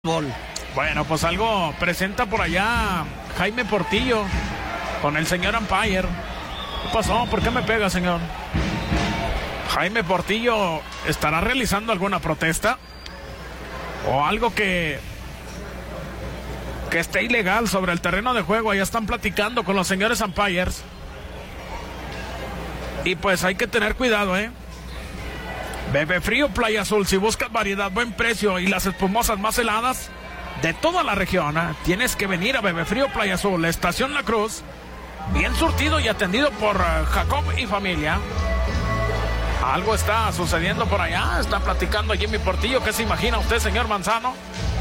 Bueno, pues algo presenta por allá Jaime Portillo con el señor umpire. ¿Qué pasó? ¿Por qué me pega, señor? Jaime Portillo estará realizando alguna protesta o algo que esté ilegal sobre el terreno de juego. Allá están platicando con los señores umpires. Y pues hay que tener cuidado, Bebe Frío Playa Azul, si buscas variedad, buen precio y las espumosas más heladas de toda la región, tienes que venir a Bebe Frío Playa Azul, Estación La Cruz, bien surtido y atendido por Jacob y familia. Algo está sucediendo por allá, está platicando Jimmy Portillo. ¿Qué se imagina usted, señor Manzano?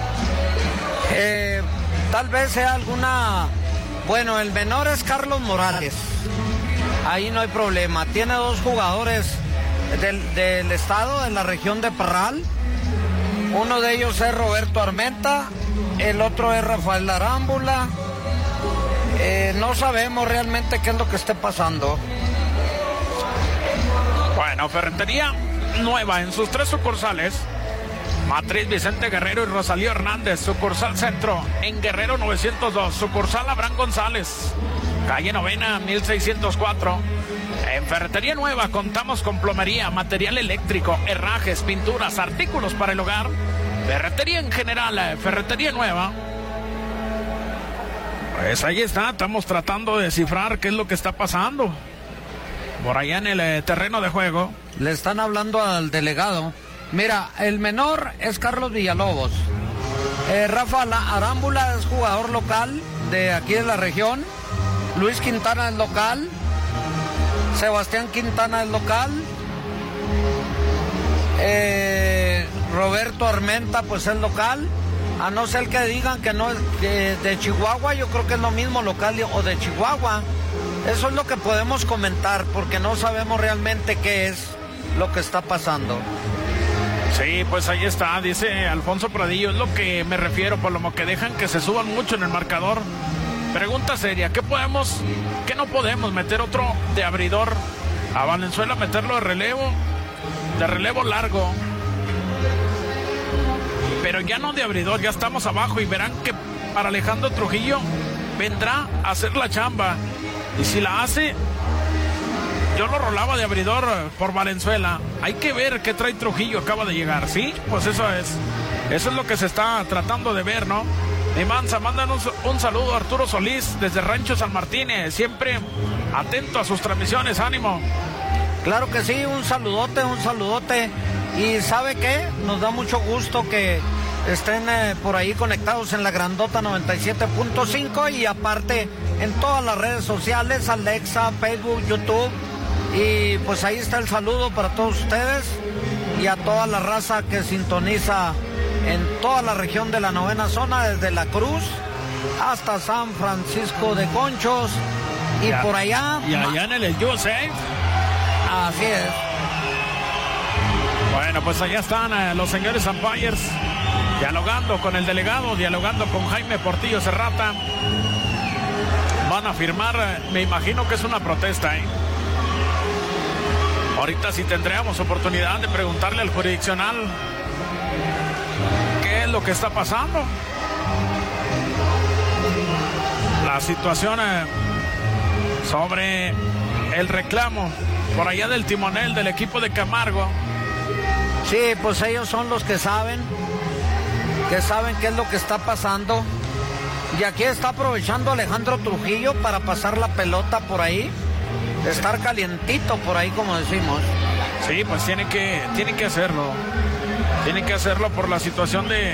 Tal vez sea alguna... Bueno, el menor es Carlos Morales, ahí no hay problema, tiene dos jugadores del estado, de la región de Parral. Uno de ellos es Roberto Armenta, el otro es Rafael Arámbula. No sabemos realmente qué es lo que esté pasando. Bueno, Ferretería Nueva en sus 3 sucursales: Matriz Vicente Guerrero y Rosalío Hernández, sucursal Centro en Guerrero 902, sucursal Abraham González, calle Novena 1604. En Ferretería Nueva contamos con plomería, material eléctrico, herrajes, pinturas, artículos para el hogar. Ferretería en general, Ferretería Nueva. Pues ahí está, estamos tratando de descifrar qué es lo que está pasando por allá en el terreno de juego. Le están hablando al delegado. Mira, el menor es Carlos Villalobos. Rafa Arámbula es jugador local de aquí de la región. Luis Quintana es local. Sebastián Quintana es local. Roberto Armenta pues es local. A no ser que digan que no es de Chihuahua, yo creo que es lo mismo, local o de Chihuahua. Eso es lo que podemos comentar, porque no sabemos realmente qué es lo que está pasando. Sí, pues ahí está, dice Alfonso Pradillo, es lo que me refiero, por lo que dejan que se suban mucho en el marcador. Pregunta seria, ¿qué no podemos meter otro de abridor a Valenzuela, meterlo de relevo largo? Pero ya no de abridor, ya estamos abajo y verán que para Alejandro Trujillo vendrá a hacer la chamba. Y si la hace, yo lo rolaba de abridor por Valenzuela. Hay que ver qué trae Trujillo, acaba de llegar, ¿sí? Pues eso es lo que se está tratando de ver, ¿no? Mi Manza, mandan un saludo a Arturo Solís desde Rancho San Martín, siempre atento a sus transmisiones, ánimo. Claro que sí, un saludote. Y ¿sabe qué? Nos da mucho gusto que estén por ahí conectados en la Grandota 97.5 y aparte en todas las redes sociales, Alexa, Facebook, YouTube. Y pues ahí está el saludo para todos ustedes y a toda la raza que sintoniza en toda la región de la novena zona, desde La Cruz hasta San Francisco de Conchos y por allá. Y allá en el USA. Así es. Bueno, pues allá están los señores umpires dialogando con el delegado, dialogando con Jaime Portillo Serrata. Van a firmar, me imagino que es una protesta, Ahorita sí tendríamos oportunidad de preguntarle al jurisdiccional qué es lo que está pasando. La situación sobre el reclamo por allá del timonel del equipo de Camargo. Sí, pues ellos son los que saben qué es lo que está pasando. Y aquí está aprovechando Alejandro Trujillo para pasar la pelota por ahí, estar calientito por ahí, como decimos. Sí, pues tiene que hacerlo. Tiene que hacerlo por la situación de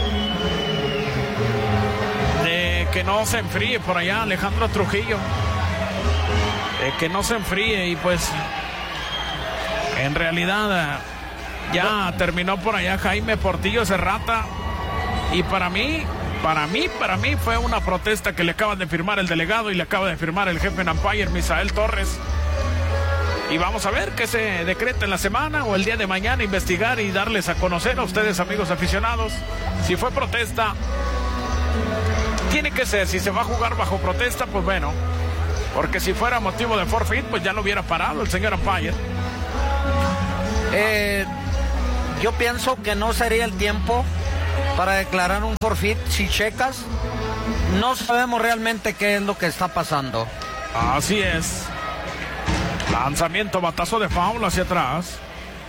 que no se enfríe por allá Alejandro Trujillo. Que no se enfríe y pues en realidad ya terminó por allá Jaime Portillo Serrata. Y para mí fue una protesta que le acaban de firmar el delegado y le acaba de firmar el jefe en umpire, Misael Torres. Y vamos a ver qué se decreta en la semana o el día de mañana, investigar y darles a conocer a ustedes, amigos aficionados, si fue protesta. Tiene que ser, si se va a jugar bajo protesta, pues bueno, porque si fuera motivo de forfeit, pues ya lo hubiera parado el señor umpire. Yo pienso que no sería el tiempo para declarar un forfeit. Si checas, no sabemos realmente qué es lo que está pasando. Así es. Lanzamiento, batazo de foul hacia atrás.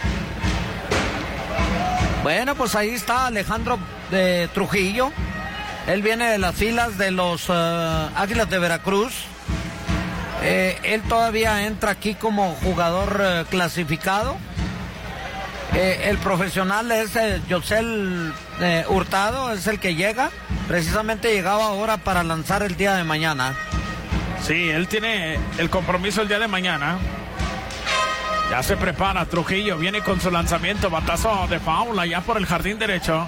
Bueno, pues ahí está Alejandro Trujillo. Él viene de las filas de los Águilas de Veracruz. Él todavía entra aquí como jugador clasificado. El profesional es Yosel Hurtado, es el que llega. Precisamente llegaba ahora para lanzar el día de mañana. Sí, él tiene el compromiso el día de mañana. Ya se prepara Trujillo, viene con su lanzamiento, batazo de foul allá por el jardín derecho.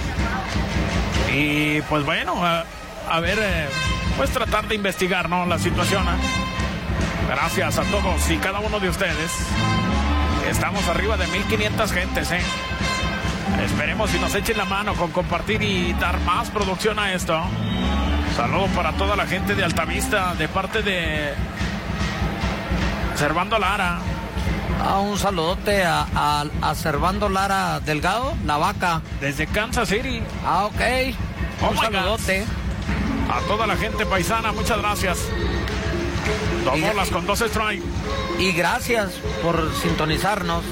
Y pues bueno, a ver, pues tratar de investigar, ¿no?, la situación. Gracias a todos y cada uno de ustedes. Estamos arriba de 1,500 gentes, Esperemos y nos echen la mano con compartir y dar más producción a esto. Saludos para toda la gente de Altavista, de parte de Servando Lara. Un saludote a Servando Lara Delgado, la vaca. Desde Kansas City. Ok. Un saludote. A toda la gente paisana, muchas gracias. 2 bolas con 2 strikes. Y gracias por sintonizarnos.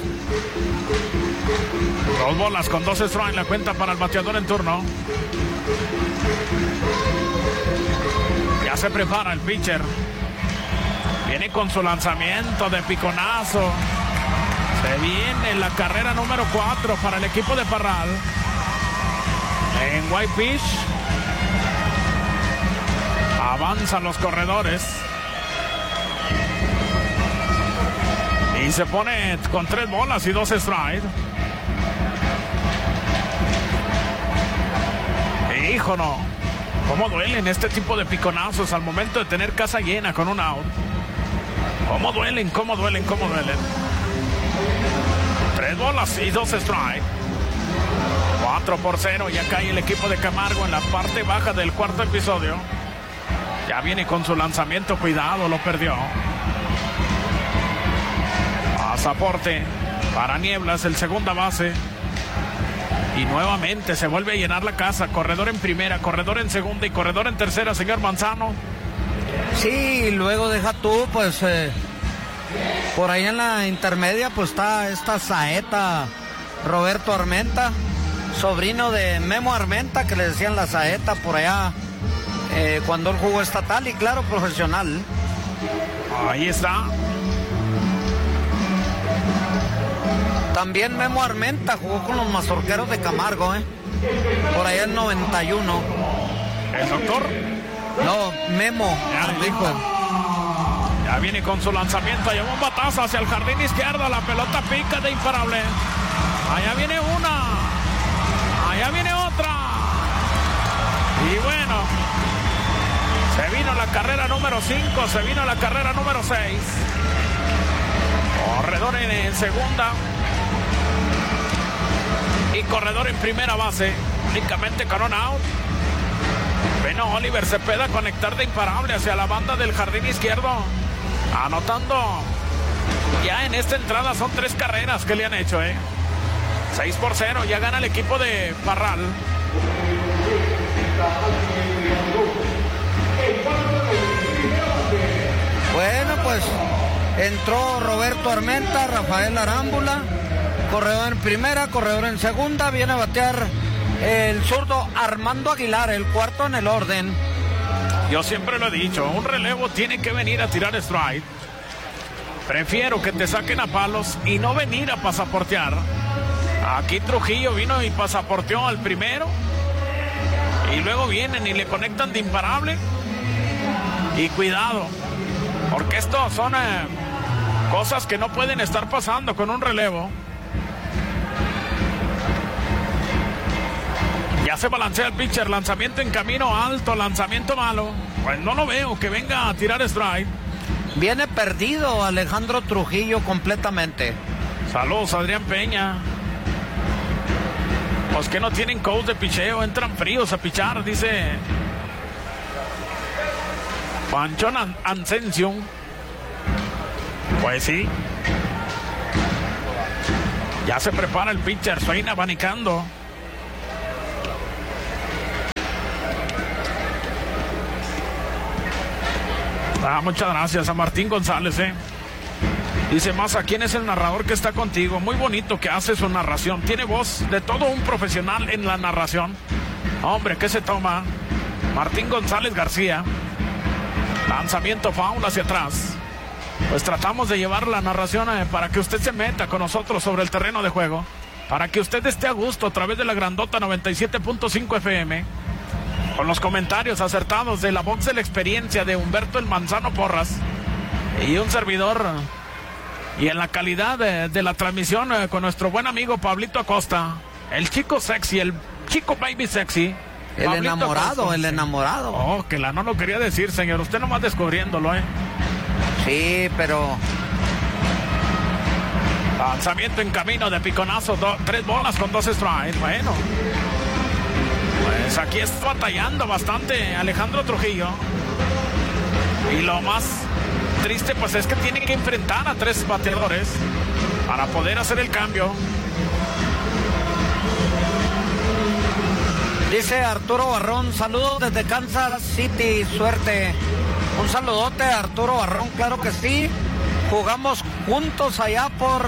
2 bolas con 2 strikes, la cuenta para el bateador en turno. Ya se prepara el pitcher. Viene con su lanzamiento de piconazo. Se viene la carrera número 4 para el equipo de Parral. En White Pitch. Avanzan los corredores. Y se pone con 3 bolas y 2 strikes. Hijo, no. ¿Cómo duelen este tipo de piconazos al momento de tener casa llena con un out? ¿Cómo duelen? 3 bolas y 2 strikes. 4-0. Ya cae el equipo de Camargo en la parte baja del cuarto episodio. Ya viene con su lanzamiento. Cuidado, lo perdió. Pasaporte para Nieblas, el segunda base. Y nuevamente se vuelve a llenar la casa. Corredor en primera, corredor en segunda y corredor en tercera, señor Manzano. Sí, luego deja tú, pues por ahí en la intermedia pues está esta saeta Roberto Armenta, sobrino de Memo Armenta, que le decían la saeta por allá cuando él jugó estatal y claro, profesional. Ahí está. También Memo Armenta jugó con los Mazorqueros de Camargo, por allá en 91. ¿El doctor? No, Memo. Ya viene con su lanzamiento, lleva un batazo hacia el jardín izquierdo, la pelota pica de imparable. Allá viene una, allá viene otra. Y bueno, se vino la carrera número 5, se vino la carrera número 6. Corredor en segunda y corredor en primera base, únicamente con un out. Bueno, Oliver Cepeda conectar de imparable hacia la banda del jardín izquierdo, anotando ya en esta entrada. Son 3 carreras que le han hecho, 6-0, ya gana el equipo de Parral. Bueno, pues entró Roberto Armenta, Rafael Arámbula, corredor en primera, corredor en segunda. Viene a batear el zurdo Armando Aguilar, el cuarto en el orden. Yo siempre lo he dicho, un relevo tiene que venir a tirar strike. Prefiero que te saquen a palos y no venir a pasaportear. Aquí Trujillo vino y pasaporteó al primero. Y luego vienen y le conectan de imparable. Y cuidado, porque esto son cosas que no pueden estar pasando con un relevo. Ya se balancea el pitcher, lanzamiento en camino alto, lanzamiento malo. Pues no lo veo que venga a tirar strike. Viene perdido Alejandro Trujillo completamente. Saludos, Adrián Peña. Pues que no tienen coach de picheo, entran fríos a pichar, dice Panchón Ascensión. Pues sí. Ya se prepara el pitcher, Swain abanicando. Muchas gracias a Martín González, Dice Maza, ¿quién es el narrador que está contigo? Muy bonito que hace su narración. Tiene voz de todo un profesional en la narración. Hombre, ¿qué se toma? Martín González García. Lanzamiento foul hacia atrás. Pues tratamos de llevar la narración para que usted se meta con nosotros sobre el terreno de juego. Para que usted esté a gusto a través de la grandota 97.5 FM. Con los comentarios acertados de la voz de la experiencia de Humberto el Manzano Porras. Y un servidor... Y en la calidad de la transmisión con nuestro buen amigo Pablito Acosta, el chico sexy, el chico baby sexy. El Pablito enamorado, Acosta. El enamorado. Oh, que no lo quería decir, señor. Usted nomás descubriéndolo, Sí, pero... Lanzamiento en camino de piconazo, 3 bolas con 2 strikes. Bueno, pues aquí está batallando bastante Alejandro Trujillo. Y lo más... triste pues es que tiene que enfrentar a 3 bateadores para poder hacer el cambio. Dice Arturo Barrón, saludos desde Kansas City, suerte. Un saludote a Arturo Barrón, claro que sí. Jugamos juntos allá por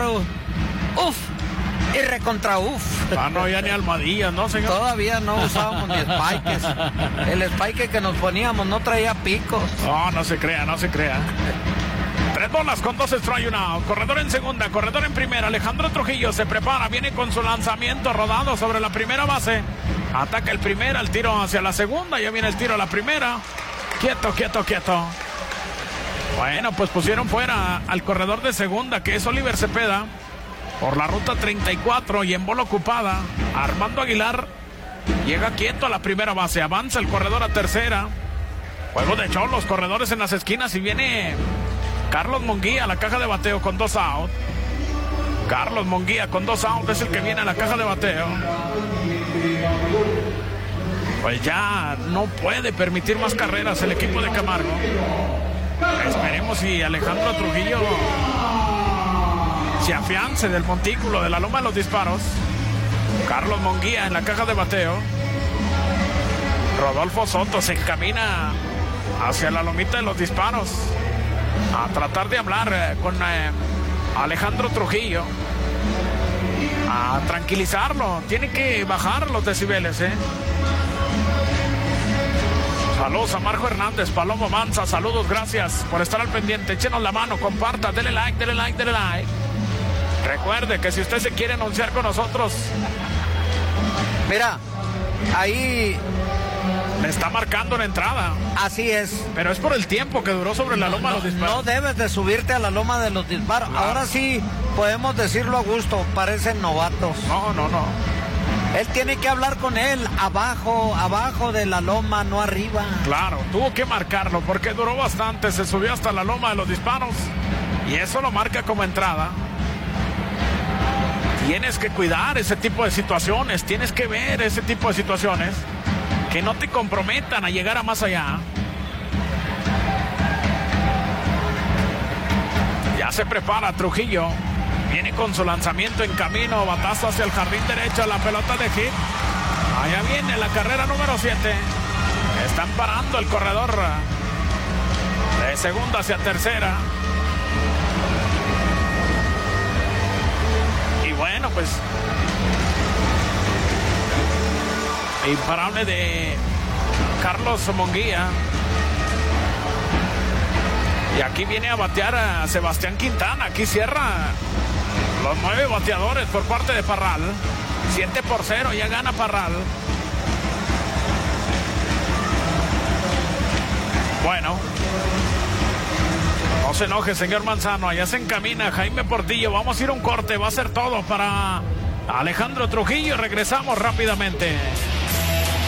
y recontra no había ni almohadillas, ¿no, señor? Todavía no usábamos ni spikes. El spike que nos poníamos no traía picos. No se crea. 3 bolas con 2 strikes y 1 out. Corredor en segunda, corredor en primera. Alejandro Trujillo se prepara, viene con su lanzamiento rodado sobre la primera base. Ataca el primera, el tiro hacia la segunda. Ya viene el tiro a la primera. Quieto. Bueno, pues pusieron fuera al corredor de segunda, que es Oliver Cepeda, por la ruta 34 y en bola ocupada. Armando Aguilar llega quieto a la primera base. Avanza el corredor a tercera. Juego de cholos, corredores en las esquinas y viene Carlos Monguía a la caja de bateo con 2 out. Carlos Monguía con 2 out es el que viene a la caja de bateo. Pues ya no puede permitir más carreras el equipo de Camargo. Esperemos si Alejandro Trujillo se afiance del montículo de la loma de los disparos. Carlos Monguía en la caja de bateo. Rodolfo Soto se encamina hacia la lomita de los disparos a tratar de hablar con Alejandro Trujillo, a tranquilizarlo. Tiene que bajar los decibeles, Saludos a Marco Hernández, Palomo Manza, saludos, gracias por estar al pendiente. Échenos la mano, comparta, dele like. Recuerde que si usted se quiere anunciar con nosotros, mira, ahí me está marcando la entrada. Así es. Pero es por el tiempo que duró sobre la loma de los disparos. No debes de subirte a la loma de los disparos. Claro. Ahora sí podemos decirlo a gusto, parecen novatos. No. Él tiene que hablar con él abajo de la loma, no arriba. Claro, tuvo que marcarlo porque duró bastante, se subió hasta la loma de los disparos y eso lo marca como entrada. Tienes que cuidar ese tipo de situaciones, tienes que ver ese tipo de situaciones que no te comprometan a llegar a más allá. Ya se prepara Trujillo. Viene con su lanzamiento en camino, batazo hacia el jardín derecho, la pelota de hit. Allá viene la carrera número 7. Están parando el corredor de segunda hacia tercera. Y bueno, pues imparable de Carlos Monguía. Y aquí viene a batear a Sebastián Quintana. Aquí cierra los 9 bateadores por parte de Parral. 7-0, ya gana Parral. Bueno, no se enoje, señor Manzano. Allá se encamina Jaime Portillo. Vamos a ir a un corte. Va a ser todo para Alejandro Trujillo. Regresamos rápidamente.